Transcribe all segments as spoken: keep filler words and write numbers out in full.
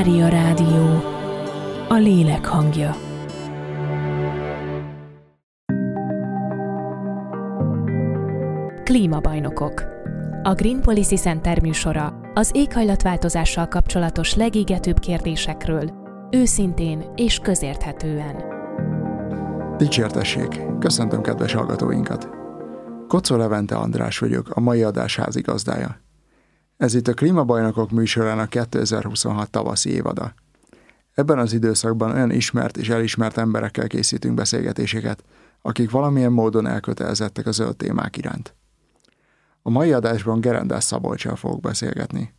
Mária Rádió, a lélek hangja. Klímabajnokok. A Green Policy Center műsora az éghajlatváltozással kapcsolatos legégetőbb kérdésekről, őszintén és közérthetően. Dicsértessék! Köszöntöm kedves hallgatóinkat! Kocó Levente András vagyok, a mai adás házigazdája. Ez itt a Klímabajnokok műsorának kétezer-huszonhat tavaszi évada. Ebben az időszakban olyan ismert és elismert emberekkel készítünk beszélgetéseket, akik valamilyen módon elkötelezettek a zöld témák iránt. A mai adásban Gerendás Szabolccsal fogok beszélgetni.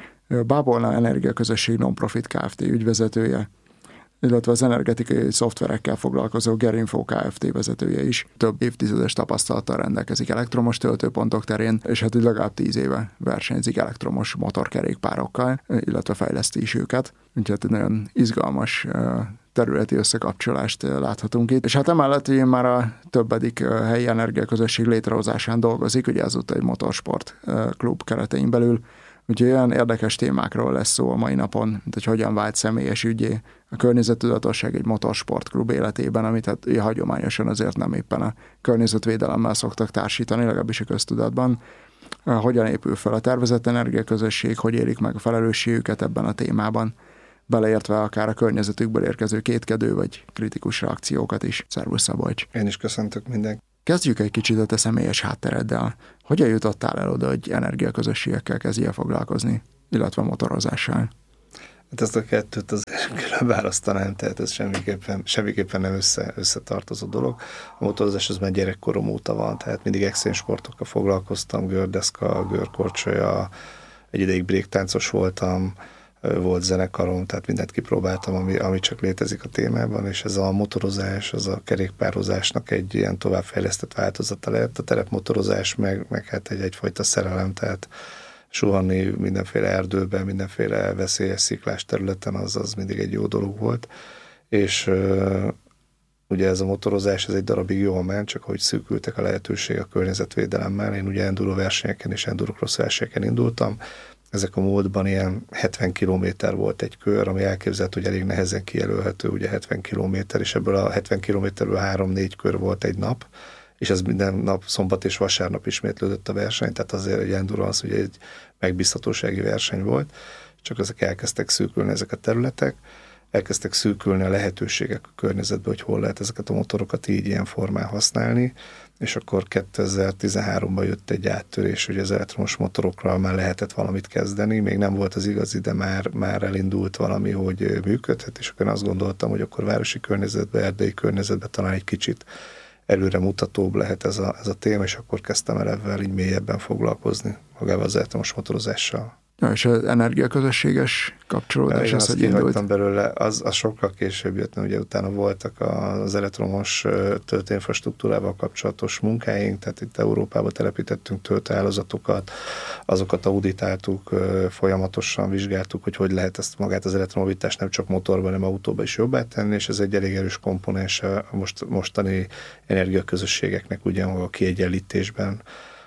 Bábolna Energiaközösség Non-Profit Kft. Ügyvezetője, illetve az energetikai szoftverekkel foglalkozó Gerinfo Kft. Vezetője is. Több évtizedes tapasztalattal rendelkezik elektromos töltőpontok terén, és hát legalább tíz éve versenyzik elektromos motorkerékpárokkal, illetve fejleszti is őket. Úgyhogy nagyon izgalmas területi összekapcsolást láthatunk itt. És hát emellett én már a többedik helyi energiaközösség létrehozásán dolgozik, ugye ezúttal egy motorsport klub keretein belül. Úgyhogy olyan érdekes témákról lesz szó a mai napon, mint hogy hogyan vált személyes ügyé a környezettudatosság egy motorsportklub életében, amit hát hagyományosan azért nem éppen a környezetvédelemmel szoktak társítani, legalábbis a köztudatban. Hogyan épül fel a tervezett energiaközösség, hogy érik meg a felelősségüket ebben a témában, beleértve akár a környezetükből érkező kétkedő vagy kritikus reakciókat is. Szervusz Szabolcs! Én is köszöntök mindenkit! Kezdjük egy kicsit a te személyes háttereddel. Hogyan jutottál el oda, hogy energiaközösségekkel kezdjél foglalkozni, illetve motorozással? Hát ezt a kettőt azért külön választanám, tehát ez semmiképpen, semmiképpen nem össze, összetartozó dolog. A motorozás az már gyerekkorom óta van, tehát mindig extrém sportokkal foglalkoztam, gördeszka, görkorcsolya, egy ideig bréktáncos voltam, volt zenekarom, tehát mindent kipróbáltam, ami, ami csak létezik a témában, és ez a motorozás, az a kerékpározásnak egy ilyen továbbfejlesztett változata lett. A terepmotorozás meg, meg hát egy egyfajta szerelem, tehát suhanni mindenféle erdőben, mindenféle veszélyes sziklás területen, az, az mindig egy jó dolog volt. És uh, ugye ez a motorozás, ez egy darabig jól ment, csak hogy szűkültek a lehetőség a környezetvédelemmel. Én ugye enduro versenyeken és endurocross versenyeken indultam. Ezek a módban ilyen hetven kilométer volt egy kör, ami elképzelhető, hogy elég nehezen kijelölhető, ugye hetven kilométer, és ebből a hetven kilométerből három-négy kör volt egy nap, és ez minden nap, szombat és vasárnap ismétlődött a verseny, tehát azért egy endurance ugye egy megbízhatósági verseny volt, csak ezek elkezdtek szűkülni ezek a területek, elkezdtek szűkülni a lehetőségek a környezetben, hogy hol lehet ezeket a motorokat így ilyen formán használni, és akkor kétezer-tizenháromban jött egy áttörés, hogy az elektromos motorokról már lehetett valamit kezdeni, még nem volt az igazi, de már, már elindult valami, hogy működhet, és akkor én azt gondoltam, hogy akkor városi környezetben, erdei környezetben talán egy kicsit előre mutatóbb lehet ez a, ez a téma, és akkor kezdtem el ebben így mélyebben foglalkozni magával az elektromos motorozással. Ja, és az energiaközösséges kapcsolódás, igen, az, hogy indult? Belőle, az, az sokkal később jött, ugye utána voltak az elektromos töltőinfrastruktúrával kapcsolatos munkáink, tehát itt Európába telepítettünk töltőhálózatokat, azokat auditáltuk, folyamatosan vizsgáltuk, hogy hogy lehet ezt magát az elektromobilitást nem csak motorban, hanem autóban is jobbá tenni, és ez egy elég erős komponens a most, mostani energiaközösségeknek ugyan a kiegyenlítésben,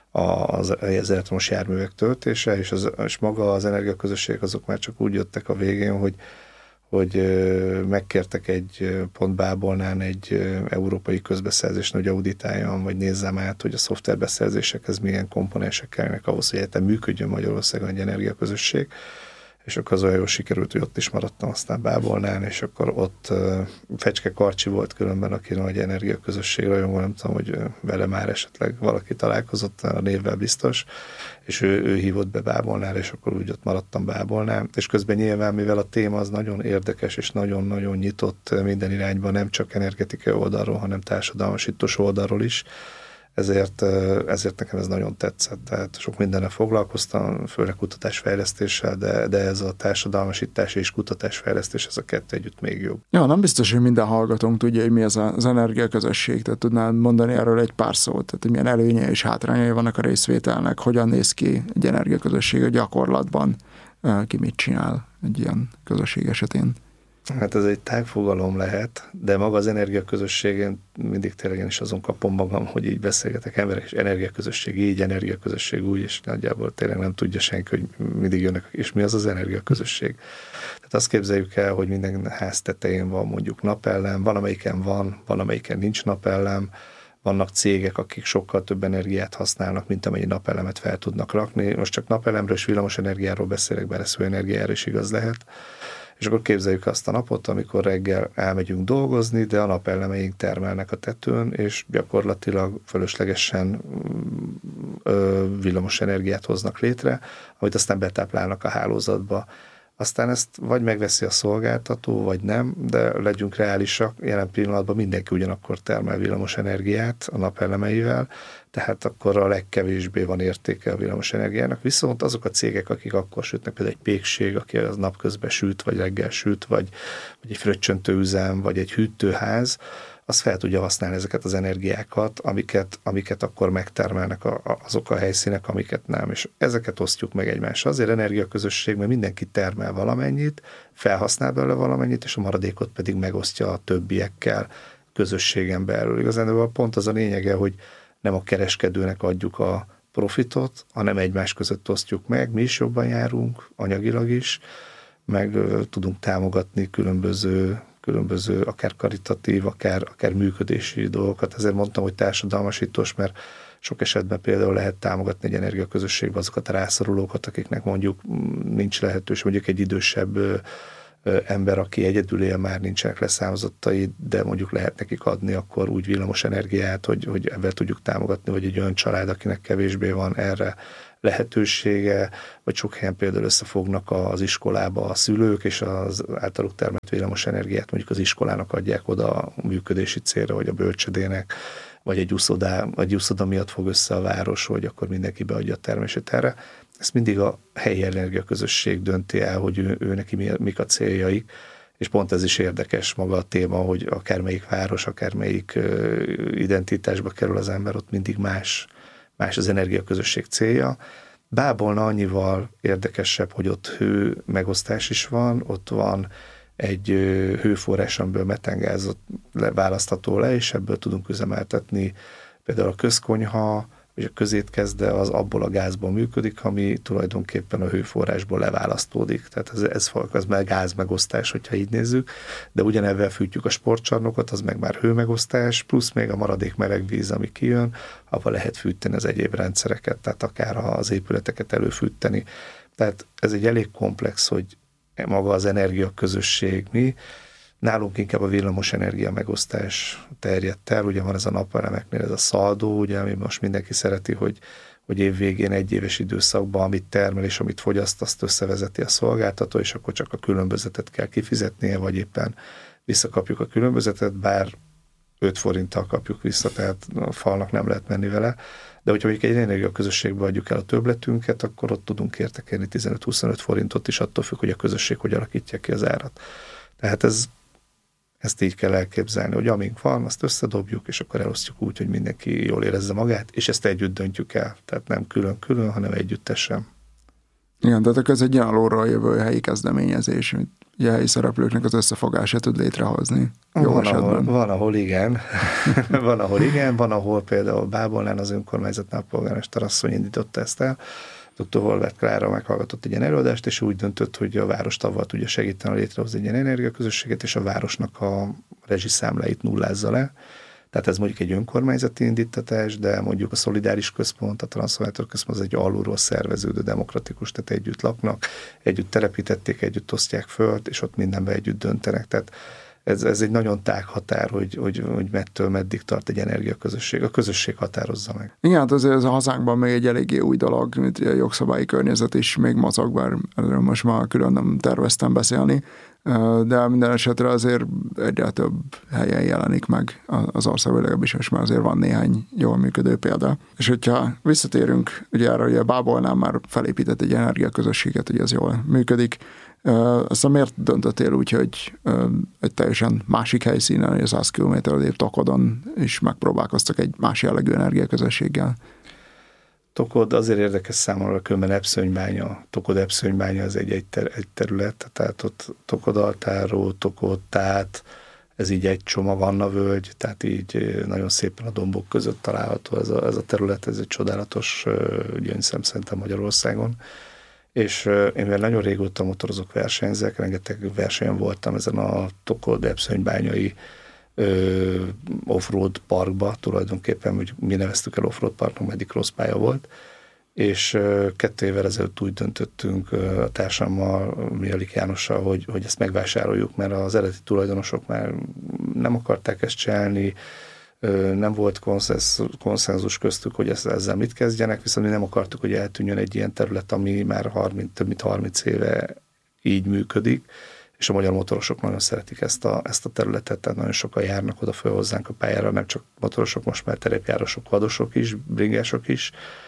az, az elektromos járművek töltése, és, az, és maga az energiaközösség azok már csak úgy jöttek a végén, hogy, hogy megkértek egy pont Bábolnán egy európai közbeszerzést, hogy auditáljam, vagy nézzem át, hogy a szoftverbeszerzésekhez milyen komponensek kellene ahhoz, hogy egyetem működjön Magyarországon egy energiaközösség, és akkor az olyan jól sikerült, hogy ott is maradtam aztán Bábolnán, és akkor ott uh, Fecske Karcsi volt különben, aki nagy energiaközösség rajongó, nem tudom, hogy vele már esetleg valaki találkozott, a névvel biztos, és ő, ő hívott be Bábolnára, és akkor úgy ott maradtam Bábolnán, és közben nyilván, mivel a téma az nagyon érdekes, és nagyon-nagyon nyitott minden irányban, nem csak energetikai oldalról, hanem társadalmasítós oldalról is, Ezért, ezért nekem ez nagyon tetszett. Tehát sok mindennel foglalkoztam, főleg kutatásfejlesztéssel, de, de ez a társadalmasítás és kutatásfejlesztés, ez a kettő együtt még jobb. Ja, nem biztos, hogy minden hallgatónk tudja, hogy mi az az energiaközösség, tehát tudnál mondani erről egy pár szót, tehát hogy milyen előnyei és hátrányai vannak a részvételnek, hogyan néz ki egy energiaközösség a gyakorlatban, ki mit csinál egy ilyen közösség esetén. Hát ez egy tágfogalom lehet, de maga az energiaközösségén mindig tényleg én is azon kapom magam, hogy így beszélgetek emberek, és energiaközösség így, energiaközösség úgy, és nagyjából tényleg nem tudja senki, hogy mindig jönnek, és mi az az energiaközösség. Tehát azt képzeljük el, hogy minden ház tetején van mondjuk napellem, van amelyiken van, van amelyiken nincs napellem, vannak cégek, akik sokkal több energiát használnak, mint amennyi napelemet fel tudnak rakni. Most csak napelemről és villamos energiáról beszélek, bár ez energiára is igaz lehet. És akkor képzeljük azt a napot, amikor reggel elmegyünk dolgozni, de a napelemeink termelnek a tetőn, és gyakorlatilag fölöslegesen ö, villamos energiát hoznak létre, amit aztán betáplálnak a hálózatba. Aztán ezt vagy megveszi a szolgáltató, vagy nem, de legyünk reálisak, jelen pillanatban mindenki ugyanakkor termel villamos energiát a napelemeivel, tehát akkor a legkevésbé van értéke a villamos energiának. Viszont azok a cégek, akik akkor sütnek, például egy pékség, aki az napközben süt, vagy reggel süt, vagy, vagy egy fröccsöntőüzem, vagy egy hűtőház, az fel tudja használni ezeket az energiákat, amiket, amiket akkor megtermelnek a, a, azok a helyszínek, amiket nem. És ezeket osztjuk meg egymással. Azért energiaközösség, mert mindenki termel valamennyit, felhasznál belőle valamennyit, és a maradékot pedig megosztja a többiekkel közösségen belül. Igazán pont az a lényege, hogy nem a kereskedőnek adjuk a profitot, hanem egymás között osztjuk meg, mi is jobban járunk, anyagilag is, meg ö, tudunk támogatni különböző különböző, akár karitatív, akár, akár működési dolgokat. Ezért mondtam, hogy társadalmasítós, mert sok esetben például lehet támogatni egy energiaközösségbe azokat a rászorulókat, akiknek mondjuk nincs lehetőség, mondjuk egy idősebb ö, ö, ember, aki egyedül él, már nincsenek leszármazottai, de mondjuk lehet nekik adni akkor úgy villamos energiát, hogy, hogy ebben tudjuk támogatni, vagy egy olyan család, akinek kevésbé van erre lehetősége, vagy sok helyen például összefognak az iskolába a szülők, és az általuk termelt villamos energiát mondjuk az iskolának adják oda a működési célra, vagy a bölcsödének, vagy egy úszodá, vagy úszoda miatt fog össze a város, hogy akkor mindenki beadja a termését erre. Ezt mindig a helyi energiaközösség dönti el, hogy ő, ő neki mi, mik a céljaik, és pont ez is érdekes maga a téma, hogy akármelyik város, akármelyik identitásba kerül az ember, ott mindig más más az energiaközösség célja. Bábolna annyival érdekesebb, hogy ott hő megosztás is van, ott van egy hőforrás, amiből metangázot választható le, és ebből tudunk üzemeltetni például a közkonyha, vagy a közétkezde az abból a gázból működik, ami tulajdonképpen a hőforrásból leválasztódik. Tehát ez, ez, ez már gázmegosztás, hogyha így nézzük, de ugyanebben fűtjük a sportcsarnokot, az meg már hőmegosztás, plusz még a maradék meleg víz, ami kijön, abban lehet fűteni az egyéb rendszereket, tehát akár az épületeket előfűteni. Tehát ez egy elég komplex, hogy maga az energiaközösség mi. Nálunk inkább a villamos energia megosztás terjedt el, ugye van ez a napelemeknél ez a szaldó, ugye, ami most mindenki szereti, hogy, hogy év végén egy éves időszakban, amit termel és amit fogyaszt, azt összevezeti a szolgáltató, és akkor csak a különbözetet kell kifizetnie, vagy éppen visszakapjuk a különbözetet, bár öt forinttal kapjuk vissza, tehát a falnak nem lehet menni vele, de hogyha mondjuk egy energiaközösségbe adjuk el a többletünket, akkor ott tudunk értékelni tizenöt-huszonöt forintot is, attól függ, hogy a közösség hogy alakítja ki az árat. Tehát ez Ezt így kell elképzelni, hogy amink van, azt összedobjuk, és akkor elosztjuk úgy, hogy mindenki jól érezze magát, és ezt együtt döntjük el. Tehát nem külön-külön, hanem együttesen. Igen, tehát ez egy olyan lóról jövő helyi kezdeményezés, amit a helyi szereplőknek az összefogását tud létrehozni. Jó van, esetben. ahol, van, ahol igen. van, ahol igen, van, ahol például Bábolnán az önkormányzatnál a polgármester asszony indította ezt el. doktor Horváth Klára meghallgatott egy ilyen előadást, és úgy döntött, hogy a város avval tudja segíteni létrehozni egy ilyen energiaközösséget, és a városnak a rezsiszámláit nullázza le. Tehát ez mondjuk egy önkormányzati indítatás, de mondjuk a szolidáris központ, a transformátor központ az egy alulról szerveződő demokratikus, tehát együtt laknak, együtt telepítették, együtt osztják föl, és ott mindenben együtt döntenek. Tehát ez, ez egy nagyon tág határ, hogy, hogy, hogy mettől meddig tart egy energiaközösség. A közösség határozza meg. Igen, hát azért ez a hazánkban még egy eléggé új dolog, mint a jogszabályi környezet is még mozog, bár erről most már külön nem terveztem beszélni, de minden esetre azért egyre több helyen jelenik meg az országban, legalábbis most már azért van néhány jól működő példa. És hogyha visszatérünk ugye arra, hogy a Bábolnál már felépített egy energiaközösséget, hogy az jól működik, aztán miért döntöttél úgy, hogy egy teljesen másik helyszínen, hogy száz kilométer odébb Tokodon is megpróbálkoztak egy más jellegű energiaközösséggel? Tokod azért érdekes számomra, különben Epszönybánya, Tokod Epszönybánya az egy, egy, ter, egy terület, tehát ott Tokodaltáró, Tokod, Tát, ez így egy csomag, Anna völgy, tehát így nagyon szépen a dombok között található ez a, ez a terület, ez egy csodálatos gyöngyszem szerintem Magyarországon. És én már nagyon régóta motorozok, versenyzek, rengeteg versenyen voltam ezen a Tokod Epszönybányai offroad parkba, tulajdonképpen, hogy mi neveztük el offroad parknak, meddig cross pálya volt, és kettő évvel ezelőtt úgy döntöttünk a társammal, Mialik Jánossal, hogy, hogy ezt megvásároljuk, mert az eredeti tulajdonosok már nem akarták ezt csinálni, nem volt konszenzus, konszenzus köztük, hogy ezzel mit kezdjenek, viszont mi nem akartuk, hogy eltűnjön egy ilyen terület, ami már harminc, több mint harminc éve így működik, és a magyar motorosok nagyon szeretik ezt a, ezt a területet, tehát nagyon sokan járnak oda föl hozzánk a pályára, nem csak motorosok, most már terepjárosok, vadosok is, bringások is,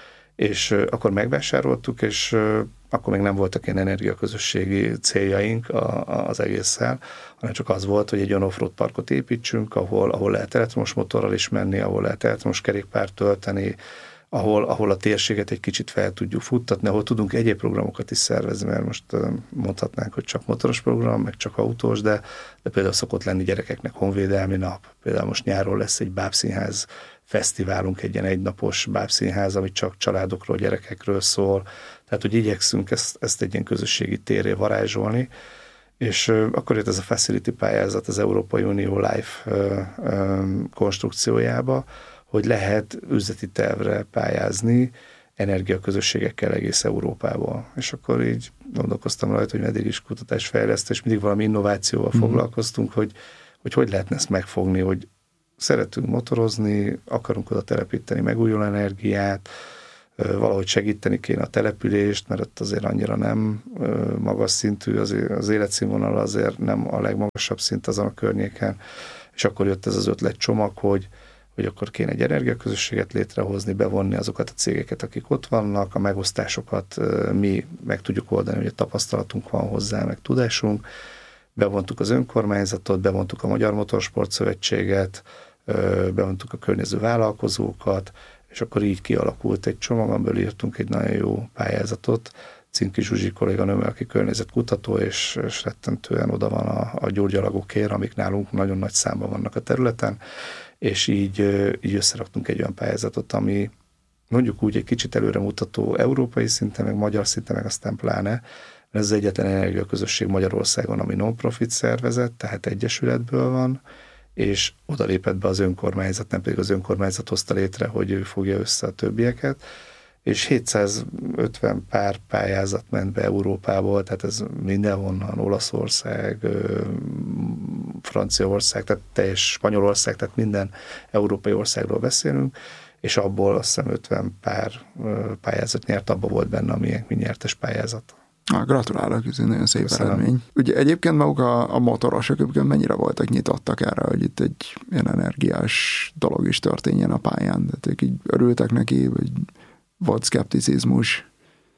és akkor megvásároltuk, és akkor még nem voltak ilyen energiaközösségi céljaink az egésszel, hanem csak az volt, hogy egy olyan offroad parkot építsünk, ahol, ahol lehet elektromos motorral is menni, ahol lehet elektromos kerékpárt tölteni, ahol, ahol a térséget egy kicsit fel tudjuk futtatni, ahol tudunk egyéb programokat is szervezni, mert most mondhatnánk, hogy csak motoros program, meg csak autós, de, de például szokott lenni gyerekeknek honvédelmi nap, például most nyáron lesz egy bábszínház fesztiválunk, egy ilyen egynapos bábszínház, ami csak családokról, gyerekekről szól, tehát hogy igyekszünk ezt, ezt egy ilyen közösségi térré varázsolni, és uh, akkor jött ez a Facility pályázat az Európai Unió Life uh, um, konstrukciójába, hogy lehet üzleti tervre pályázni energiaközösségekkel egész Európából. És akkor így gondolkoztam rajta, hogy meddig is kutatásfejlesztés, mindig valami innovációval mm. foglalkoztunk, hogy, hogy hogy lehetne ezt megfogni, hogy szeretünk motorozni, akarunk oda telepíteni megújuló energiát, valahogy segíteni kéne a települést, mert ott azért annyira nem magas szintű, az életszínvonal azért nem a legmagasabb szint azon a környéken, és akkor jött ez az ötletcsomag, hogy, hogy akkor kéne egy energiaközösséget létrehozni, bevonni azokat a cégeket, akik ott vannak, a megosztásokat mi meg tudjuk oldani, hogy a tapasztalatunk van hozzá, meg tudásunk, bevontuk az önkormányzatot, bevontuk a Magyar Motorsport Szövetséget, bevontuk a környező vállalkozókat, és akkor így kialakult egy csomag, amiből írtunk egy nagyon jó pályázatot. Cinki Zsuzsi kolléganőm, aki környezetkutató, és, és rettentően oda van a, a gyógyalagokért, amik nálunk nagyon nagy számban vannak a területen, és így, így összeraktunk egy olyan pályázatot, ami mondjuk úgy egy kicsit előremutató európai szinten, meg magyar szinten, meg aztán pláne, ez az egyetlen energiaközösség Magyarországon, ami non-profit szervezet, tehát egyesületből van, és oda lépett be az önkormányzat, nem pedig az önkormányzat hozta létre, hogy ő fogja össze a többieket, és hétszázötven pár pályázat ment be Európából, tehát ez mindenhonnan, Olaszország, Franciaország, tehát teljes Spanyolország, tehát minden európai országról beszélünk, és abból azt hiszem ötven pár pályázat nyert, abban volt benne a mi, mi nyertes pályázat. Ah, gratulálok, ez egy nagyon szép Köszönöm. eredmény. Ugye egyébként maguk a, a motorosok egyébként mennyire voltak nyitottak erre, hogy itt egy ilyen energiás dolog is történjen a pályán? Tehát ők így örültek neki, vagy volt szkepticizmus?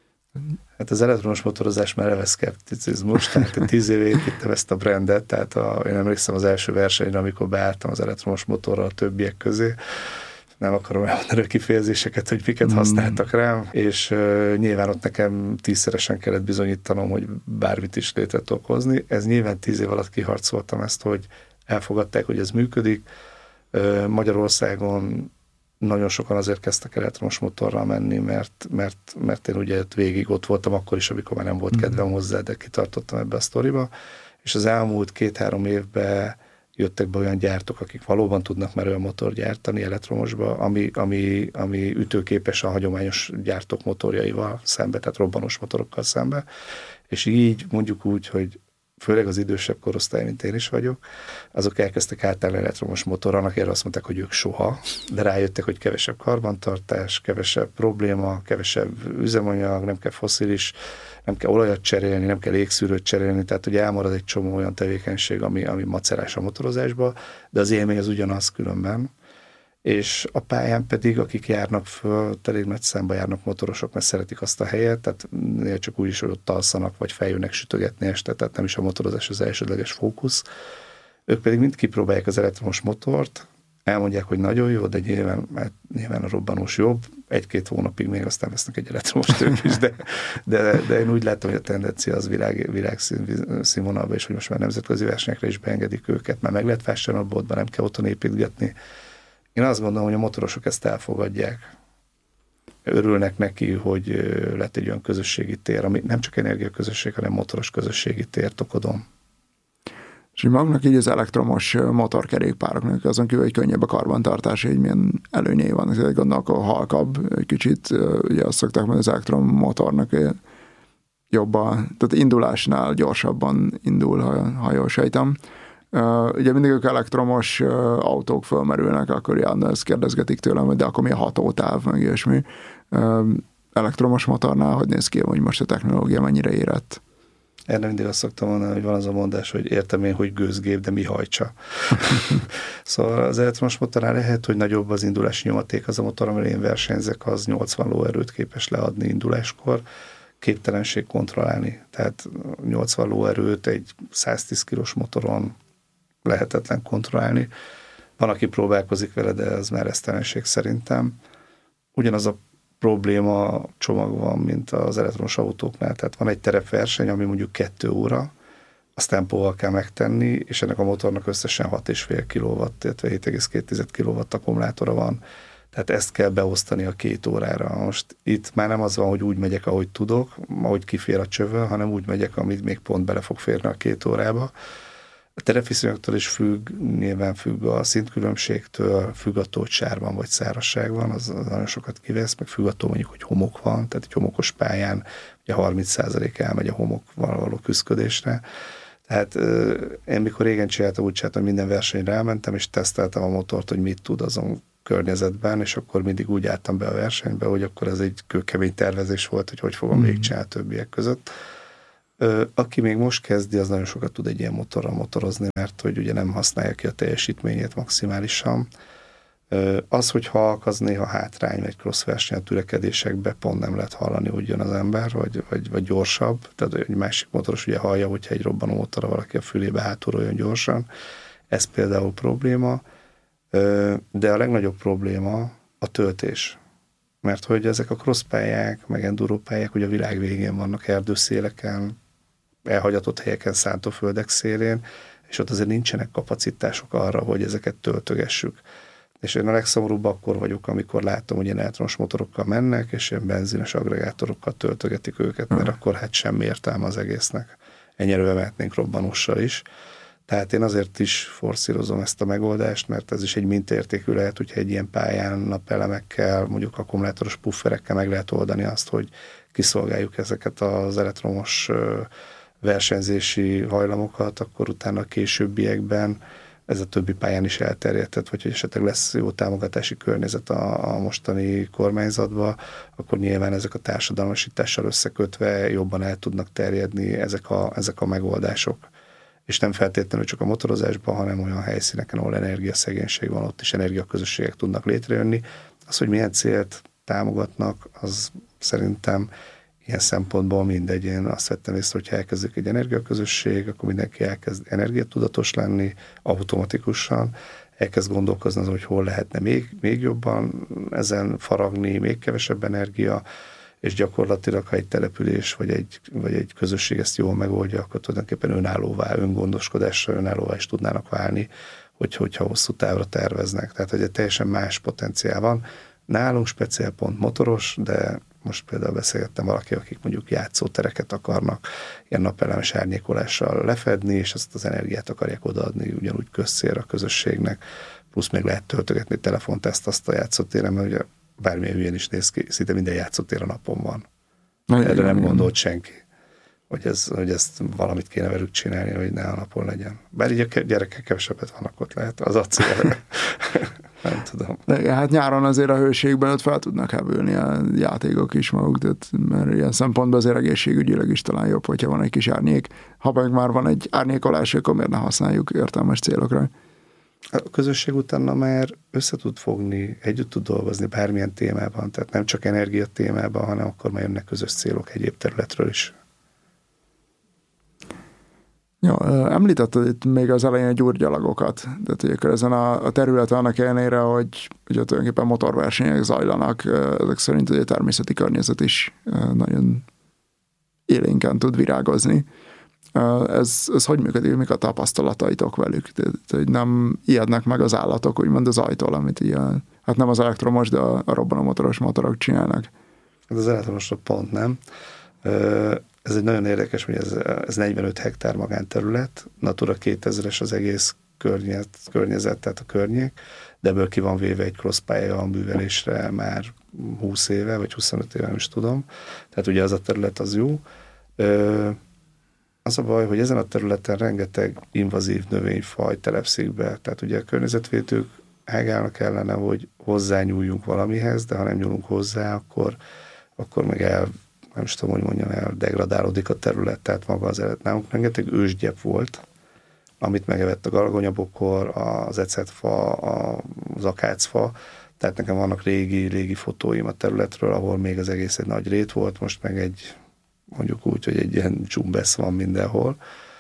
Hát az elektromos motorozás már eleve szkepticizmus, tehát tíz éve építem ezt a brandet, tehát a, én emlékszem az első versenyre, amikor beálltam az elektromos motorral a többiek közé, nem akarom elmondani a kifejezéseket, hogy miket használtak rám, és uh, nyilván ott nekem tízszeresen kellett bizonyítanom, hogy bármit is létre tudok hozni. Ez nyilván tíz év alatt kiharcoltam ezt, hogy elfogadták, hogy ez működik. Uh, Magyarországon nagyon sokan azért kezdtek elektromos motorral menni, mert, mert, mert én ugye végig ott voltam akkor is, amikor már nem volt kedvem hozzá, de kitartottam ebbe a sztoriba, és az elmúlt két-három évben jöttek be olyan gyártók, akik valóban tudnak már olyan motor gyártani elektromosba, ami, ami, ami ütőképes a hagyományos gyártók motorjaival szembe, tehát robbanós motorokkal szembe, és így mondjuk úgy, hogy főleg az idősebb korosztály, mint én is vagyok, azok elkezdtek átállni elektromos motorra, annak erre azt mondták, hogy ők soha, de rájöttek, hogy kevesebb karbantartás, kevesebb probléma, kevesebb üzemanyag, nem kell fosszilis, nem kell olajat cserélni, nem kell légszűrőt cserélni, tehát ugye elmarad egy csomó olyan tevékenység, ami, ami macerás a motorozásba, de az élmény az ugyanaz különben. És a pályán pedig, akik járnak föl, elég nagy számba járnak motorosok, mert szeretik azt a helyet, tehát csak úgy is, hogy ott alszanak, vagy feljönnek sütögetni este, tehát nem is a motorozás az elsődleges fókusz. Ők pedig mind kipróbálják az elektromos motort, elmondják, hogy nagyon jó, de nyilván, mert nyilván a robbanós jobb, egy-két hónapig még aztán vesznek egy elektromos ők is, de, de, de én úgy látom, hogy a tendencia az világ, világszínvonalban, és hogy most már nemzetközi versenyekre is beengedik őket, már meg lehet vásárolni a boltban, nem kell otthon építgetni. Én azt gondolom, hogy a motorosok ezt elfogadják. Örülnek neki, hogy lett egy olyan közösségi tér, ami nem csak energiaközösség, hanem motoros közösségi tér Tokodon. És magnak így az elektromos motorkerékpároknak azon kívül, hogy könnyebb a karbantartás, hogy milyen előnyei vannak. Gondolom, akkor halkabb egy kicsit, ugye azt szokták mondani, az elektromotornak jobban, tehát indulásnál gyorsabban indul, ha, ha jól sejtem. Ugye mindig ők elektromos autók fölmerülnek, akkor Jan, ezt kérdezgetik tőlem, hogy de akkor mi a hatótáv, meg ilyesmi. Elektromos motornál, hogy néz ki, hogy most a technológia mennyire érett? Erre mindig azt szoktam mondani, hogy van az a mondás, hogy értem én, hogy gőzgép, de mi hajtsa. Szóval az elektromos motornál lehet, hogy nagyobb az indulási nyomaték, az a motor, amire én versenyzek, az nyolcvan lóerőt képes leadni induláskor, képtelenség kontrollálni. Tehát nyolcvan lóerőt egy száztíz kilós motoron lehetetlen kontrollálni. Van, aki próbálkozik vele, de az már esztelenség szerintem. Ugyanaz a probléma csomag van, mint az elektromos autóknál. Tehát van egy terepverseny, ami mondjuk kettő óra, azt tempóval kell megtenni, és ennek a motornak összesen hat egész öt kilowatt, illetve hét egész két kilowatt akkumulátora van. Tehát ezt kell beosztani a két órára. Most itt már nem az van, hogy úgy megyek, ahogy tudok, ahogy kifér a csövön, hanem úgy megyek, amit még pont bele fog férni a két órába. A terepviszonyoktól is függ, nyilván függ a szintkülönbségtől, függ attól, hogy sárban vagy szárazság van, az, az nagyon sokat kivesz, meg függ attól mondjuk, hogy homok van, tehát egy homokos pályán ugye harminc százalék elmegy a homokval való küszködésre. Tehát én mikor régen csináltam, úgy csináltam, hogy minden versenyre elmentem, és teszteltem a motort, hogy mit tud azon környezetben, és akkor mindig úgy álltam be a versenybe, hogy akkor ez egy kőkemény tervezés volt, hogy hogy fogom mm. végigcsinálni többiek között. Aki még most kezdi, az nagyon sokat tud egy ilyen motorral motorozni, mert hogy ugye nem használja ki a teljesítményét maximálisan. Az, hogy halk, az néha hátrány, vagy cross verseny a törekedésekbe pont nem lehet hallani, úgy jön az ember, vagy, vagy, vagy gyorsabb. Tehát egy másik motoros ugye hallja, hogyha egy robbanó motorra valaki a fülébe hátulról jön gyorsan. Ez például probléma. De a legnagyobb probléma a töltés. Mert hogy ezek a crosspályák, meg enduropályák ugye a világ végén vannak, erdőszéleken, elhagyatott helyeken, szántóföldek szélén, és ott azért nincsenek kapacitások arra, hogy ezeket töltögessük. És én a legszomorúbb akkor vagyok, amikor látom, hogy ilyen elektromos motorokkal mennek, és ilyen benzines agregátorokkal töltögetik őket, mert akkor hát semmi értelme az egésznek. Ennyire mehetnénk robbanóssal is. Tehát én azért is forszírozom ezt a megoldást, mert ez is egy mintaértékű lehet, hogyha egy ilyen pályán napelemekkel, mondjuk akkumulátoros pufferekkel meg lehet oldani azt, hogy kiszolgáljuk ezeket az elektromos versenyzési hajlamokat, akkor utána a későbbiekben ez a többi pályán is elterjedhet, vagy hogy esetleg lesz jó támogatási környezet a, a mostani kormányzatban, akkor nyilván ezek a társadalmasítással összekötve jobban el tudnak terjedni ezek a, ezek a megoldások. És nem feltétlenül csak a motorozásban, hanem olyan helyszíneken, ahol energiaszegénység van, ott is energiaközösségek tudnak létrejönni. Az, hogy milyen célt támogatnak, az szerintem ilyen szempontból mindegy. Én azt vettem észre, hogy ha elkezdődik egy energiaközösség, akkor mindenki elkezd energiatudatos lenni automatikusan, elkezd gondolkozni azon, hogy hol lehetne még, még jobban ezen faragni, még kevesebb energia, és gyakorlatilag, ha egy település vagy egy, vagy egy közösség ezt jól megoldja, akkor tulajdonképpen önállóvá, öngondoskodásra önállóvá is tudnának válni, hogy, hogyha hosszú távra terveznek. Tehát, hogy egy teljesen más potenciál van. Nálunk speciál pont motoros, de most például beszélgettem valaki, akik mondjuk játszótereket akarnak ilyen napelemes árnyékolással lefedni, és azt az energiát akarják odaadni ugyanúgy közcélra a közösségnek, plusz még lehet töltögetni telefonteszt azt a játszótéren, mert ugye bármilyen hülyén is néz ki, szinte minden játszótér a napon van. Na, erre nem gondolt senki, hogy, ez, hogy ezt valamit kéne velük csinálni, hogy ne a napon legyen. Bár így a gyerekek kevesebbet vannak ott lehet, az a cél. Nem tudom. De hát nyáron azért a hőségben ott fel tudnak hevülni a játékok is maguk, tehát, mert ilyen szempontból azért egészségügyileg is talán jobb, hogyha van egy kis árnyék. Ha meg már van egy árnyékolás, akkor miért ne használjuk értelmes célokra? A közösség utána már össze tud fogni, együtt tud dolgozni bármilyen témában, tehát nem csak energia témában, hanem akkor már jönnek közös célok egyéb területről is. Ja, említetted itt még az elején a gyurgyalagokat, tehát hogy akkor ezen a, a területen annak ellenére, hogy ugye tulajdonképpen motorversenyek zajlanak, ezek szerint ugye a természeti környezet is nagyon élénken tud virágozni. Ez, ez hogy működik, mik a tapasztalataitok velük? Tehát, hogy nem ijednek meg az állatok, úgymond az ajtól, amit ilyen, hát nem az elektromos, de a, a robbanomotoros motorok csinálnak. Hát az elektromosra pont nem. Ez egy nagyon érdekes, hogy ez, ez negyvenöt hektár magánterület, Natura kétezres az egész környezet, környezet, tehát a környék, de ebből ki van véve egy crosspálya a művelésre már húsz éve, vagy huszonöt éve, nem is tudom. Tehát ugye az a terület az jó. Az a baj, hogy ezen a területen rengeteg invazív növényfaj telepszik be. Tehát ugye a környezetvédők ágálnak ellene, hogy hozzányúljunk valamihez, de ha nem nyúlunk hozzá, akkor, akkor meg el, nem is tudom, hogy mondjam el, degradálódik a terület, tehát maga az eredet. Nálunk rengeteg ősgyep volt, amit megevett a galgonyabokor, az ecetfa, az akácfa, tehát nekem vannak régi, régi fotóim a területről, ahol még az egész egy nagy rét volt, most meg egy, mondjuk úgy, hogy egy ilyen dzsumbesz van mindenhol.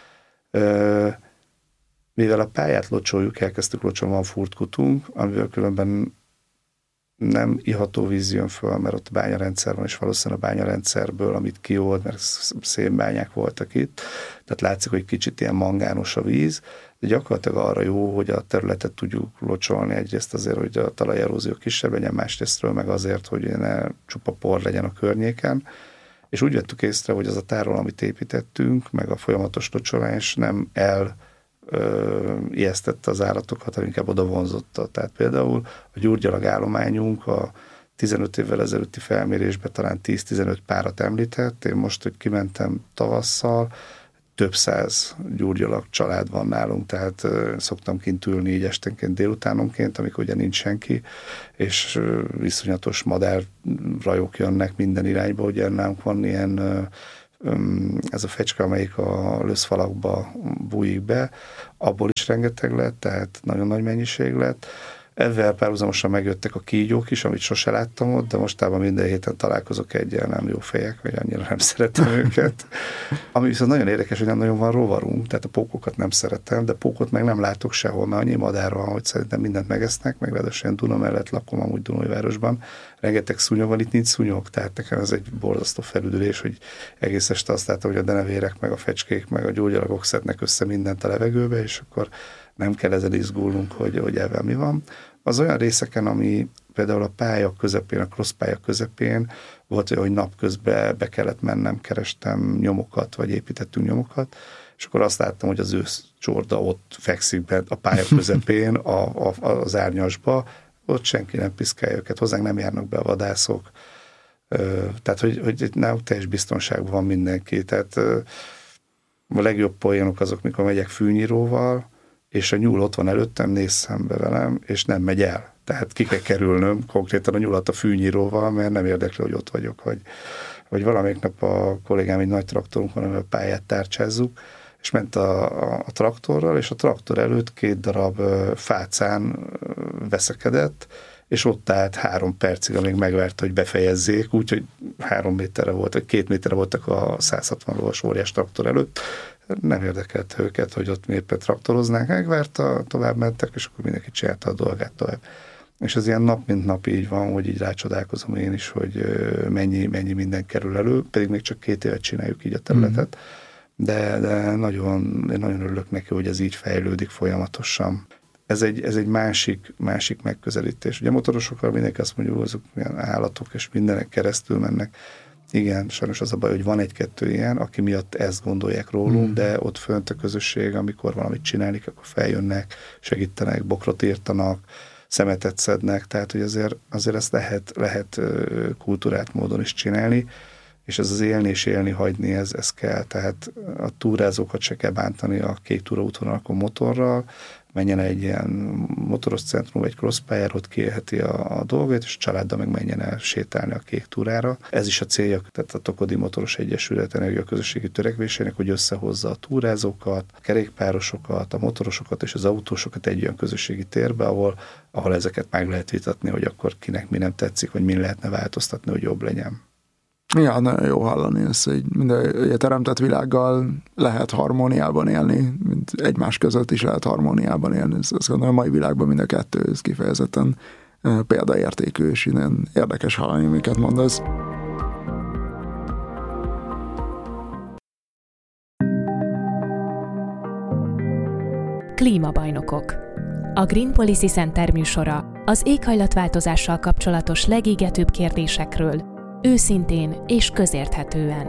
Mivel a pályát locsoljuk, elkezdtük locsolni, van furtkutunk, amivel különben nem iható víz jön föl, mert ott bányarendszer van, és valószínűleg a bányarendszerből, amit kiold, mert szénbányák voltak itt, tehát látszik, hogy kicsit ilyen mangános a víz, de gyakorlatilag arra jó, hogy a területet tudjuk locsolni, egyrészt azért, hogy a talajerózió kisebb legyen, másrésztről meg azért, hogy ne csupa por legyen a környéken, és úgy vettük észre, hogy az a tárol, amit építettünk, meg a folyamatos locsolás nem el Ö, ijesztette az állatokat, hanem inkább oda vonzotta. Tehát például a gyurgyalag állományunk a tizenöt évvel ezelőtti felmérésben talán tíz-tizenöt párat említett. Én most, hogy kimentem tavasszal, több száz gyurgyalag család van nálunk, tehát ö, szoktam kint ülni így esténként, délutánonként, amikor ugye nincs senki, és ö, viszonyatos madárrajok jönnek minden irányba, ugye nálunk van ilyen ö, ez a fecske, amelyik a löszfalakba bújik be, abból is rengeteg lett, tehát nagyon nagy mennyiség lett. Ezzel párhuzamosan megjöttek a kígyók is, amit sose láttam ott, de mostában minden héten találkozok egyel, nem jó fejek, vagy annyira nem szeretem őket. Ami viszont nagyon érdekes, hogy nem nagyon van rovarunk, tehát a pókokat nem szeretem, de pókot meg nem látok sehol, mert annyi madár van, hogy szerintem mindent megesznek, meg ráadásul Duna mellett lakom, amúgy Dunajvárosban. Rengeteg szúnyog van, itt nincs szúnyog, tehát nekem ez egy borzasztó felüdülés, hogy egész este azt láttam, hogy a denevérek, meg a fecskék, meg a gyógyalagok szednek össze mindent a levegőbe, és akkor nem kell ezen izgulnunk, hogy, hogy ebben mi van. Az olyan részeken, ami például a pálya közepén, a crosspálya közepén volt olyan, hogy napközben be kellett mennem, kerestem nyomokat, vagy építettünk nyomokat, és akkor azt láttam, hogy az őszcsorda ott fekszik be a pálya közepén, a, a, az árnyasba, ott senki nem piszkálja őket, hozzánk nem járnak be a vadászok, tehát, hogy, hogy nálunk teljes biztonságban van mindenki, tehát a legjobb poénok azok, mikor megyek fűnyíróval, és a nyúl ott van előttem, néz szembe velem, és nem megy el. Tehát ki kell kerülnöm konkrétan a nyulat a fűnyíróval, mert nem érdekli, hogy ott vagyok. Vagy, vagy valamelyik nap a kollégám egy nagy traktorunk van, amivel a pályát tárcsázzuk, és ment a, a, a traktorral, és a traktor előtt két darab fácán veszekedett, és ott állt három percig, amíg megvárta, hogy befejezzék, úgyhogy három méterre volt, vagy két méterre voltak a száz hatvan lovas óriás traktor előtt. Nem érdekelt őket, hogy ott éppen traktoroznánk, megvárta, tovább mentek, és akkor mindenki csinálta a dolgát tovább. És ez ilyen nap mint nap így van, hogy így rácsodálkozom én is, hogy mennyi, mennyi minden kerül elő, pedig még csak két évet csináljuk így a területet, mm. de, de nagyon, én nagyon örülök neki, hogy ez így fejlődik folyamatosan. Ez egy, ez egy másik, másik megközelítés. Ugye a motorosokkal mindenki azt mondja, hogy azok milyen állatok, és mindenek keresztül mennek. Igen, sajnos az a baj, hogy van egy-kettő ilyen, aki miatt ezt gondolják rólunk, mm. de ott fönt a közösség, amikor valamit csinálni, akkor feljönnek, segítenek, bokrot írtanak, szemetet szednek, tehát hogy azért, azért ezt lehet, lehet kultúrát módon is csinálni, és ez az élni és élni hagyni, ez, ez kell, tehát a túrázókat se kell bántani a kék túraútvonalakon motorral, menjen egy ilyen motoros centrum, egy crosspályára, ott kiélheti a, a dolgait, és a családdal meg menjen el sétálni a kék túrára. Ez is a célja, tehát a Tokodi Motoros Egyesület energiaközösségi törekvésének, hogy összehozza a túrázókat, a kerékpárosokat, a motorosokat és az autósokat egy olyan közösségi térbe, ahol, ahol ezeket meg lehet vitatni, hogy akkor kinek mi nem tetszik, vagy min lehetne változtatni, hogy jobb legyen. Ja, nagyon jó hallani ezt, hogy minden teremtett világgal lehet harmóniában élni, mint egymás között is lehet harmóniában élni. Azt gondolom, a mai világban mind a kettő, ez kifejezetten példaértékű, és innen érdekes hallani, amiket mondasz. Klímabajnokok. A Green Policy Center műsora az éghajlatváltozással kapcsolatos legégetőbb kérdésekről, őszintén és közérthetően.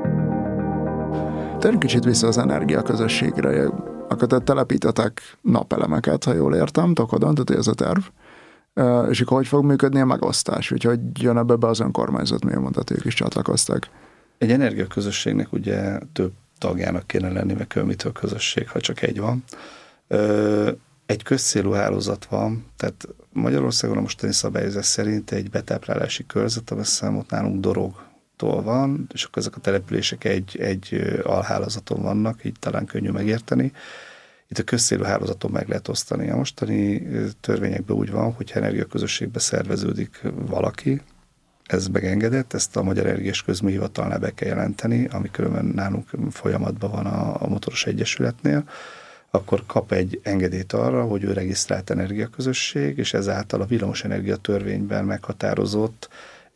Térjünk kicsit vissza az energiaközösségre. Akkor te telepítetek napelemeket, ha jól értem, Tokodon, tehát ez a terv. És akkor hogy fog működni a megosztás? Úgyhogy jön ebbe be az önkormányzat, miért mondtad, ők is csatlakoztak? Egy energiaközösségnek ugye több tagjának kéne lenni, meg mitől közösség, ha csak egy van. Egy közcélú hálózat van, tehát Magyarországon a mostani szabályozás szerint egy betáplálási körzet, ami számot nálunk Dorogtól van, és akkor ezek a települések egy, egy alhálózaton vannak, így talán könnyű megérteni. Itt a közcélú hálózaton meg lehet osztani. A mostani törvényekben úgy van, hogyha energiaközösségbe szerveződik valaki, ez megengedett, ezt a Magyar Energiás Közműhivatalnál be kell jelenteni, ami különben nálunk folyamatban van a, a Motoros Egyesületnél, akkor kap egy engedélyt arra, hogy ő regisztrált energiaközösség, és ezáltal a villamosenergia törvényben meghatározott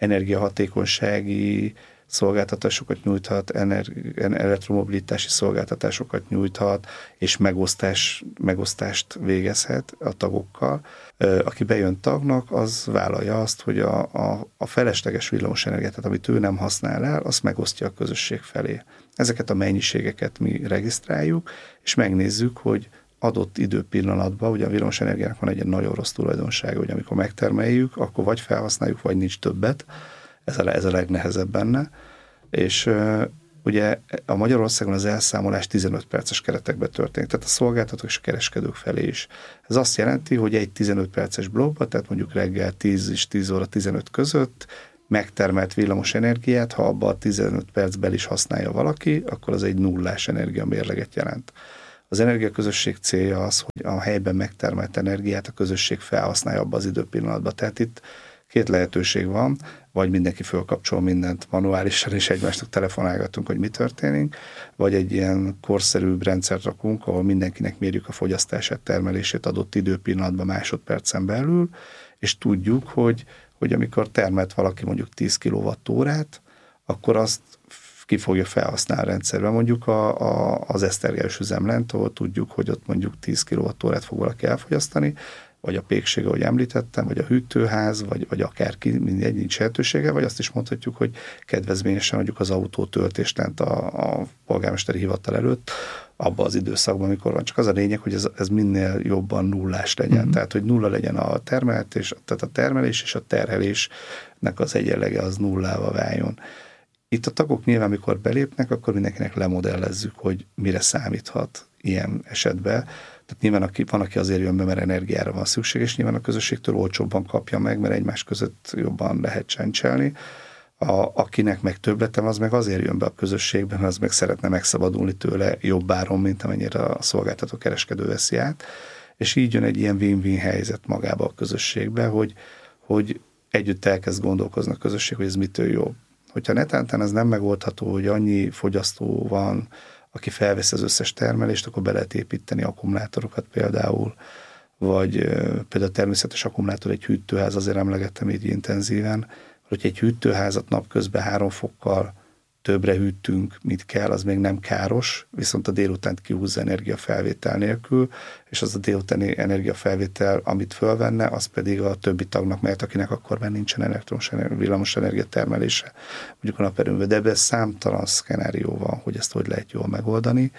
energiahatékonysági szolgáltatásokat nyújthat, elektromobilitási szolgáltatásokat nyújthat, és megosztás, megosztást végezhet a tagokkal. Aki bejön tagnak, az vállalja azt, hogy a, a, a felesleges villamosenergiát, tehát amit ő nem használ el, azt megosztja a közösség felé. Ezeket a mennyiségeket mi regisztráljuk, és megnézzük, hogy adott időpillanatban, ugye a villamosenergiának van egy nagyon rossz tulajdonsága, hogy amikor megtermeljük, akkor vagy felhasználjuk, vagy nincs többet. Ez a, ez a legnehezebb benne. És uh, ugye a Magyarországon az elszámolás tizenöt perces keretekben történik, tehát a szolgáltatók és a kereskedők felé is. Ez azt jelenti, hogy egy tizenöt perces blokkban, tehát mondjuk reggel tíz és tíz óra tizenöt között megtermelt villamos energiát, ha abban a tizenöt percben is használja valaki, akkor az egy nullás energiamérleget jelent. Az energiaközösség célja az, hogy a helyben megtermelt energiát a közösség felhasználja abban az időpillanatban. Tehát itt két lehetőség van, vagy mindenki fölkapcsol mindent manuálisan, és egymásnak telefonálgatunk, hogy mi történik, vagy egy ilyen korszerűbb rendszert rakunk, ahol mindenkinek mérjük a fogyasztását, termelését adott időpillanatban másodpercen belül, és tudjuk, hogy, hogy amikor termelt valaki mondjuk tíz kilowattórát, akkor azt ki fogja felhasználni a rendszerben. Mondjuk a, a, az esztergályos üzem lent, ahol tudjuk, hogy ott mondjuk tíz kilowattórát fog valaki elfogyasztani, vagy a pékség, ahogy említettem, vagy a hűtőház, vagy, vagy akárki, mindegy, nincs lehetősége, vagy azt is mondhatjuk, hogy kedvezményesen adjuk az autótöltést lent a, a polgármesteri hivatal előtt, abban az időszakban, amikor van. Csak az a lényeg, hogy ez, ez minél jobban nullás legyen. Mm-hmm. Tehát, hogy nulla legyen a termelés, tehát a termelés és a terhelésnek az egyenlege az nullával váljon. Itt a tagok nyilván, amikor belépnek, akkor mindenkinek lemodellezzük, hogy mire számíthat ilyen esetben. Tehát nyilván aki, van, aki azért jön be, mert energiára van szükség, és nyilván a közösségtől olcsóbban kapja meg, mert egymás között jobban lehet csencselni. A, akinek meg többletem, az meg azért jön be a közösségben, az meg szeretne megszabadulni tőle jobb áron, mint amennyire a szolgáltató kereskedő veszi át. És így jön egy ilyen win-win helyzet magába a közösségbe, hogy, hogy együtt elkezd gondolkozni a közösség, hogy ez mitől jobb. Hogyha netántán ez nem megoldható, hogy annyi fogyasztó van, aki felvesz az összes termelést, akkor be lehet építeni akkumulátorokat például, vagy például természetes akkumulátor, egy hűtőház, azért emlegettem így intenzíven, hogy egy hűtőházat napközben három fokkal többre hűtünk, mit kell, az még nem káros, viszont a délutánt kihúzza energiafelvétel nélkül, és az a délutáni energiafelvétel, amit fölvenne, az pedig a többi tagnak mehet, akinek akkor már nincsen elektromos villamos energia termelése, mondjuk a naperőművel. De ebben számtalan szkenárió van, hogy ezt hogy lehet jól megoldani.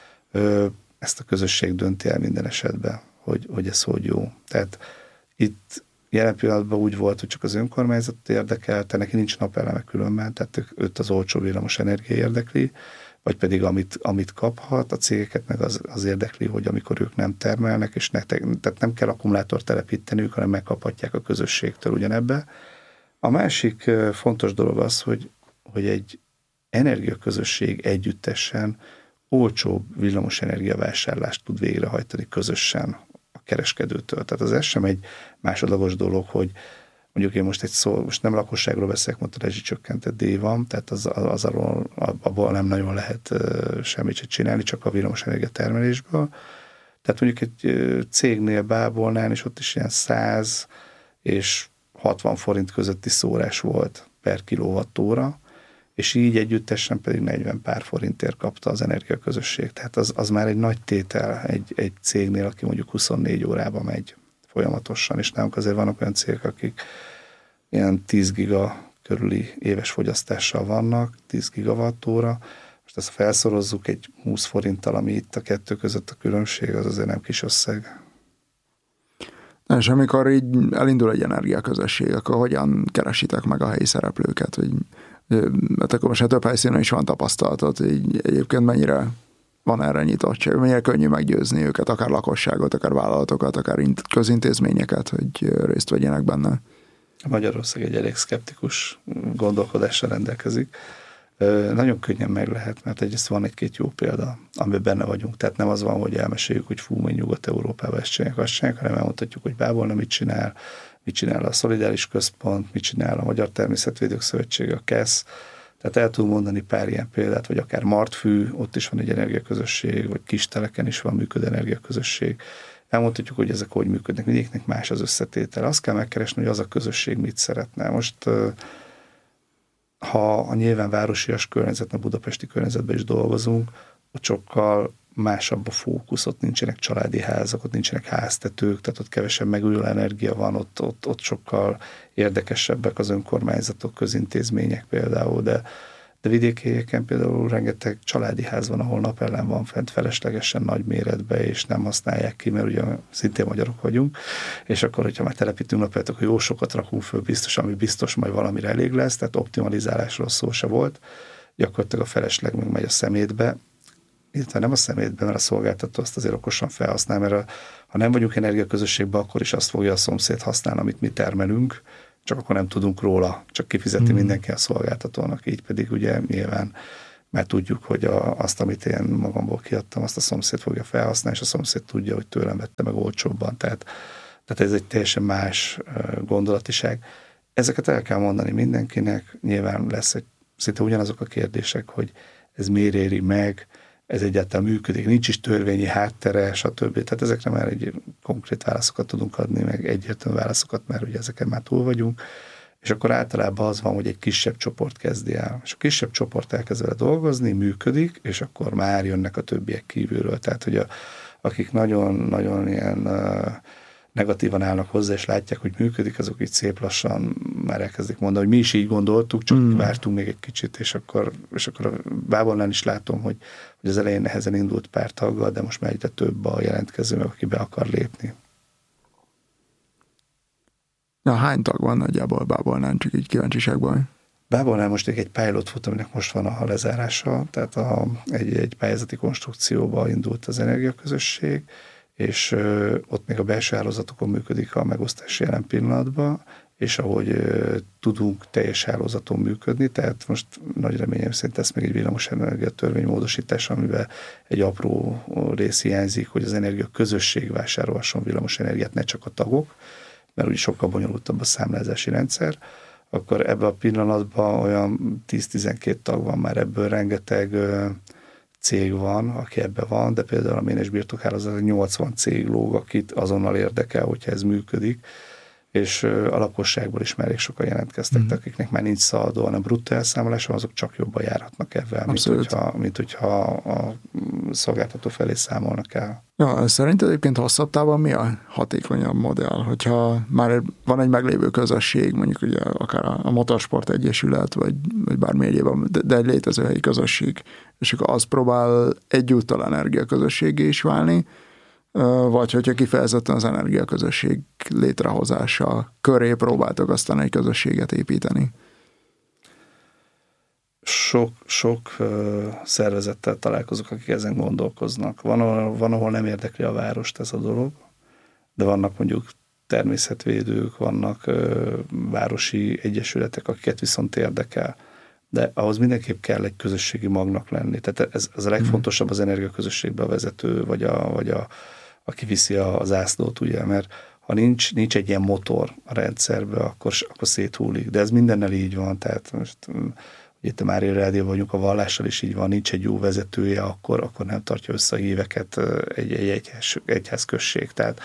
Ezt a közösség dönti el minden esetben, hogy, hogy ez hogy jó. Tehát itt jelen pillanatban úgy volt, hogy csak az önkormányzat érdekelte, neki nincs napeleme különben, tehát őt az olcsó villamos energia érdekli, vagy pedig amit, amit kaphat, a cégeket meg az, az érdekli, hogy amikor ők nem termelnek, és ne, tehát nem kell akkumulátort telepíteniük, hanem megkaphatják a közösségtől ugyanebbe. A másik fontos dolog az, hogy, hogy egy energiaközösség együttesen olcsóbb villamos energiavásárlást tud végrehajtani közösen a kereskedőtől. Tehát az ez sem egy másodlagos dolog, hogy mondjuk én most egy szó, most nem lakosságról beszélek, mondta, rezsicsökkentett díj van, tehát az, az arról, abból nem nagyon lehet semmit sem csinálni, csak a villamosenergia termelésből. Tehát mondjuk egy cégnél Bábolnál, és ott is ilyen száz és hatvan forint közötti szórás volt per kilowattóra, és így együttesen pedig negyven pár forintért kapta az energiaközösség. Tehát az, az már egy nagy tétel egy, egy cégnél, aki mondjuk huszonnégy órában megy folyamatosan, és nálunk azért vannak olyan cégek, akik ilyen tíz giga körüli éves fogyasztással vannak, tíz gigawattóra. Most ezt felszorozzuk egy húsz forinttal, ami itt a kettő között a különbség, az azért nem kis összeg. És amikor így elindul egy energiaközösség, akkor hogyan keresitek meg a helyi szereplőket? Hogy, mert akkor most több helyszínen is van tapasztalatod, így egyébként mennyire van erre nyitottság, mennyire könnyű meggyőzni őket, akár lakosságot, akár vállalatokat, akár közintézményeket, hogy részt vegyenek benne? Magyarország egy elég szkeptikus gondolkodással rendelkezik. Nagyon könnyen meg lehet, mert egyrészt van egy-két jó példa, amiben benne vagyunk. Tehát nem az van, hogy elmeséljük, hogy fú, mi Nyugat-Európában ezt csinálják, azt csinálják, hanem elmondhatjuk, hogy Bábolna mit csinál, mit csinál a Szolidáris Központ, mit csinál a Magyar Természetvédők Szövetsége, a KESZ. Tehát el tudunk mondani pár ilyen példát, vagy akár Martfű, ott is van egy energiaközösség, vagy Kisteleken is van működő energiaközösség. Elmondhatjuk, hogy ezek hogy működnek. Mindegyiknek más az összetétel. Azt kell megkeresni, hogy az a közösség mit szeretne. Most ha a nyilván városias környezetben, budapesti környezetben is dolgozunk, ott sokkal másabb a fókusz, ott nincsenek családi házak, ott nincsenek háztetők, tehát ott kevesebb megújuló energia van, ott, ott, ott sokkal érdekesebbek az önkormányzatok, közintézmények például, de, de vidéki helyeken például rengeteg családi ház van, ahol napellem van fent feleslegesen nagy méretbe, és nem használják ki, mert ugye szintén magyarok vagyunk, és akkor, hogyha már telepítünk napellent, akkor jó sokat rakunk föl, biztos, ami biztos majd valamire elég lesz, tehát optimalizálásról szó se volt, gyakorlatilag a felesleg meg megy a szemétbe, illetve nem a szemétben, mert a szolgáltató azt azért okosan felhasznál, mert a, ha nem vagyunk energiaközösségben, akkor is azt fogja a szomszéd használni, amit mi termelünk, csak akkor nem tudunk róla, csak kifizeti mm. mindenki a szolgáltatónak, így pedig ugye nyilván már tudjuk, hogy a, azt, amit én magamból kiadtam, azt a szomszéd fogja felhasználni, és a szomszéd tudja, hogy tőlem vette meg olcsóbban, tehát, tehát ez egy teljesen más gondolatiság. Ezeket el kell mondani mindenkinek, nyilván lesz egy, szinte ugyanazok a kérdések, hogy ez miért éri meg, ez egyáltalán működik, nincs is törvényi háttere, stb. Tehát ezekre már egy konkrét válaszokat tudunk adni, meg egyértelmű válaszokat, mert ugye ezeken már túl vagyunk, és akkor általában az van, hogy egy kisebb csoport kezdi el. És a kisebb csoport elkezd vele dolgozni, működik, és akkor már jönnek a többiek kívülről. Tehát, hogy a, akik nagyon-nagyon ilyen uh, negatívan állnak hozzá, és látják, hogy működik, azok így szép lassan már elkezdik mondani, hogy mi is így gondoltuk, csak mm. vártunk még egy kicsit, és akkor, és akkor a Bábolnál is látom, hogy, hogy az elején nehezen indult pár taggal, de most már egyre több a jelentkező, meg aki be akar lépni. Ja, hány tag van nagyjából Bábolnál, csak így kíváncsiságban? Bábolnál most egy pilot fut, aminek most van a lezárása, tehát a, egy, egy pályázati konstrukcióba indult az energiaközösség, és ö, ott még a belső hálózatokon működik a megosztás jelen pillanatban, és ahogy ö, tudunk teljes hálózaton működni, tehát most nagy reményem szerint lesz még egy villamosenergia törvénymódosítás, amiben egy apró rész hiányzik, hogy az energia közösség vásárolhasson villamosenergiát, ne csak a tagok, mert úgy sokkal bonyolultabb a számlázási rendszer, akkor ebben a pillanatban olyan tíz-tizenkét tag van, már ebből rengeteg ö, cég van, aki ebben van, de például a Ménes birtokhálózat nyolcvan cég lóg, akit azonnal érdekel, hogyha ez működik, és a lakosságból is már elég sokan jelentkeztek, mm. akiknek már nincs szaladó, hanem bruttó elszámolása, azok csak jobban járhatnak ebben, mint hogyha, mint hogyha a szolgáltató felé számolnak el. Ja, szerinted egyébként hosszabb távon mi a hatékonyabb modell? Hogyha már van egy meglévő közösség, mondjuk ugye akár a Motorsport Egyesület, vagy, vagy bármi egyébben, de, de egy létező helyi közösség, és akkor az próbál egyúttal energiaközösségé is válni, vagy hogyha kifejezetten az energiaközösség létrehozása köré próbáltok aztán egy közösséget építeni? Sok, sok uh, szervezettel találkozok, akik ezen gondolkoznak. Van ahol, van, ahol nem érdekli a várost ez a dolog, de vannak mondjuk természetvédők, vannak uh, városi egyesületek, akiket viszont érdekel. De ahhoz mindenképp kell egy közösségi magnak lenni. Tehát ez, ez a legfontosabb az energiaközösségbe a vezető, vagy, a, vagy a, aki viszi a, az ászlót, ugye, mert ha nincs, nincs egy ilyen motor a rendszerben, akkor, akkor széthullik. De ez mindennel így van, tehát most itt a Mária Rádióban vagyunk, a vallással is így van, nincs egy jó vezetője, akkor, akkor nem tartja össze a híveket egy, egy egyház, egyházközség. Tehát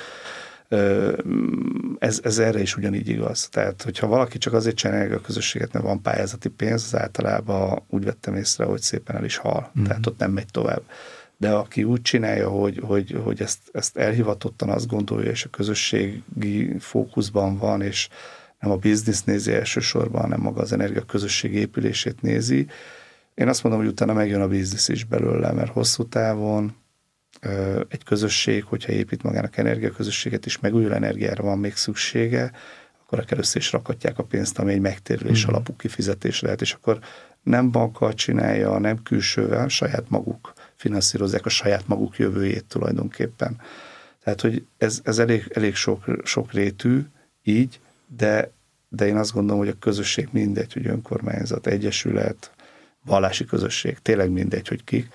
ez, ez erre is ugyanígy igaz. Tehát, hogyha valaki csak azért csinálja a közösséget, mert van pályázati pénz, az általában úgy vettem észre, hogy szépen el is hal. Mm. Tehát ott nem megy tovább. De aki úgy csinálja, hogy, hogy, hogy ezt, ezt elhivatottan azt gondolja, és a közösségi fókuszban van, és nem a biznisz nézi elsősorban, hanem maga az energiaközösség épülését nézi, én azt mondom, hogy utána megjön a biznisz is belőle, mert hosszú távon egy közösség, hogyha épít magának energiaközösséget, és megújuló energiára van még szüksége, akkor először is rakatják a pénzt, ami egy megtérülés mm. alapú kifizetés lehet, és akkor nem bankkal csinálja, nem külsővel, saját maguk finanszírozzák a saját maguk jövőjét tulajdonképpen. Tehát, hogy ez, ez elég, elég sok, sok rétű, így, de, de én azt gondolom, hogy a közösség mindegy, hogy önkormányzat, egyesület, vallási közösség, tényleg mindegy, hogy kik.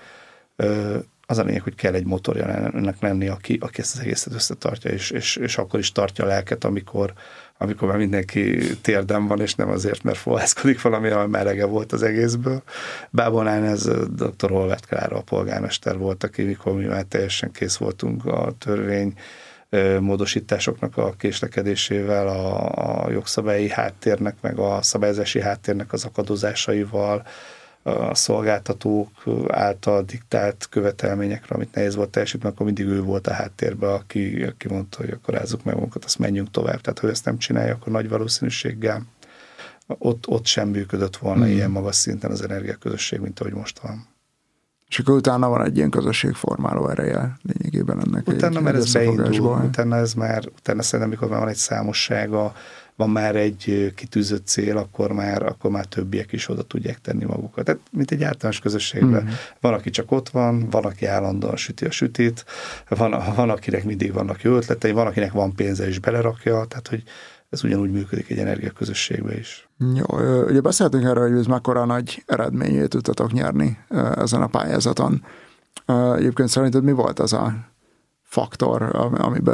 Az a lényeg, hogy kell egy motorja ennek lenni, aki, aki ezt az egészet összetartja, és, és, és akkor is tartja a lelket, amikor, amikor már mindenki térden van, és nem azért, mert fohászkodik valami, ami melege volt az egészből. Bábolnán ez doktor Holvárt Klára, a polgármester volt, aki mikor mi már teljesen kész voltunk a törvény módosításoknak a késlekedésével, a, a jogszabályi háttérnek, meg a szabályozási háttérnek az akadozásaival, a szolgáltatók által diktált követelményekre, amit nehéz volt teljesíteni, akkor mindig ő volt a háttérben, aki, aki mondta, hogy akkor rázzuk meg magunkat, azt menjünk tovább. Tehát, ha ezt nem csinálja, akkor nagy valószínűséggel ott, ott sem működött volna mm. ilyen magas szinten az energiaközösség, mint ahogy most van. És akkor utána van egy ilyen közösségformáló ereje lényegében ennek. Utána már ez beindul, utána ez már, utána szerintem, amikor már van egy számossága, van már egy kitűzött cél, akkor már, akkor már többiek is oda tudják tenni magukat. Tehát, mint egy általános közösségben. Mm. Van, aki csak ott van, van, aki állandóan süti a sütit, van, van, akinek mindig vannak jó ötletei, van, akinek van pénze és belerakja, tehát, hogy ez ugyanúgy működik egy energiaközösségben is. Jó, ugye beszéltünk erről, hogy ez mekkora nagy eredményét tudtatok nyerni ezen a pályázaton. Egyébként szerinted mi volt az a faktor, amiben